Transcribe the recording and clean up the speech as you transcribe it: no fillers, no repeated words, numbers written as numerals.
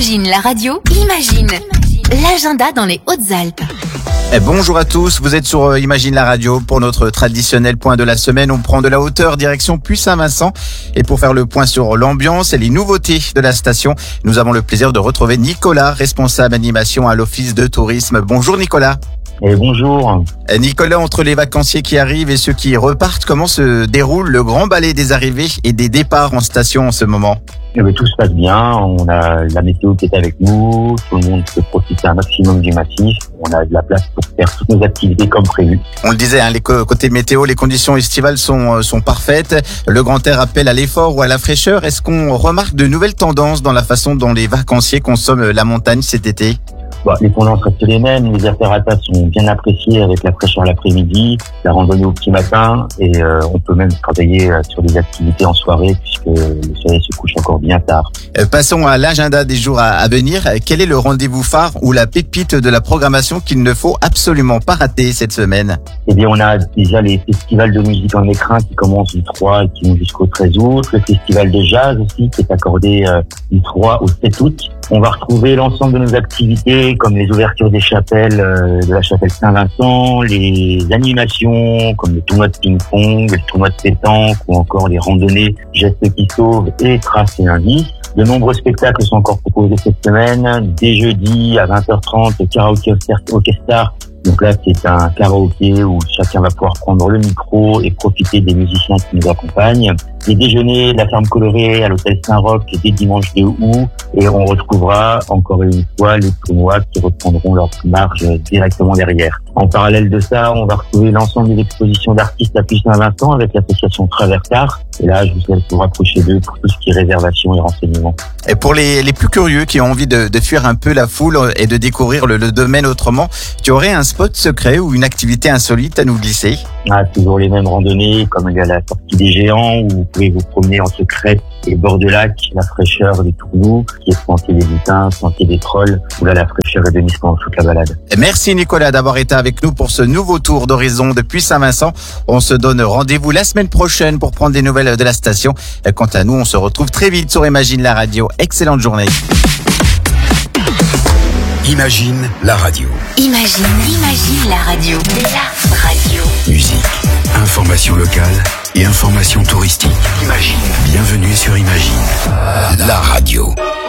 Imagine la radio, imagine l'agenda dans les Hautes-Alpes. Bonjour à tous, vous êtes sur Imagine la radio. Pour notre traditionnel point de la semaine, on prend de la hauteur direction Puy-Saint-Vincent. Et pour faire le point sur l'ambiance et les nouveautés de la station, nous avons le plaisir de retrouver Nicolas, responsable animation à l'Office de tourisme. Bonjour Nicolas. Et bonjour. Nicolas, entre les vacanciers qui arrivent et ceux qui repartent, comment se déroule le grand balai des arrivées et des départs en station en ce moment ? Tout se passe bien, on a la météo qui est avec nous, tout le monde peut profiter un maximum du massif, on a de la place pour faire toutes nos activités comme prévu. On le disait, les côté météo, les conditions estivales sont parfaites, le grand air appelle à l'effort ou à la fraîcheur. Est-ce qu'on remarque de nouvelles tendances dans la façon dont les vacanciers consomment la montagne cet été ? Les tendances restent les mêmes, les apératas sont bien appréciés avec la fraîcheur l'après-midi, la randonnée au petit matin et on peut même travailler sur des activités en soirée puisque le soleil se couche encore bien tard. Passons à l'agenda des jours à venir. Quel est le rendez-vous phare ou la pépite de la programmation qu'il ne faut absolument pas rater cette semaine ? On a déjà les festivals de musique en écrin qui commencent du 3 et qui vont jusqu'au 13 août, le festival de jazz aussi qui est accordé du 3 au 7 août. On va retrouver l'ensemble de nos activités comme les ouvertures des chapelles de la chapelle Saint-Vincent, les animations comme le tournoi de ping-pong, le tournoi de pétanque ou encore les randonnées Gestes qui sauvent et Traces et Indices. De nombreux spectacles sont encore proposés cette semaine. Dès jeudi à 20h30, le Karaoké Orchestra. Donc là, c'est un karaoké où chacun va pouvoir prendre le micro et profiter des musiciens qui nous accompagnent. Les déjeuners de la ferme colorée à l'hôtel Saint-Roch dès dimanche 2 août. Et on retrouvera encore une fois les tournois qui reprendront leur marge directement derrière. En parallèle de ça, on va retrouver l'ensemble des expositions d'artistes à Puy-Saint-Vincent avec l'association Traversart. Et là, je vous laisse vous rapprocher d'eux pour tout ce qui est réservation et renseignements. Et pour les plus curieux qui ont envie de fuir un peu la foule et de découvrir le domaine autrement, tu aurais un spot secret ou une activité insolite à nous glisser ? Toujours les mêmes randonnées, comme il y a la sortie des géants où vous pouvez vous promener en secret et bord de lac, la fraîcheur des tourneaux, qui est sentier des lutins, sentier des trolls, où là la fraîcheur est bénisse pendant toute la balade. Merci Nicolas d'avoir été avec nous pour ce nouveau tour d'horizon depuis Saint-Vincent. On se donne rendez-vous la semaine prochaine pour prendre des nouvelles de la station. Quant à nous, on se retrouve très vite sur Imagine la radio. Excellente journée. Imagine la radio. Imagine la radio. La radio. Musique, information locale et information touristique. Imagine. Bienvenue sur Imagine la radio.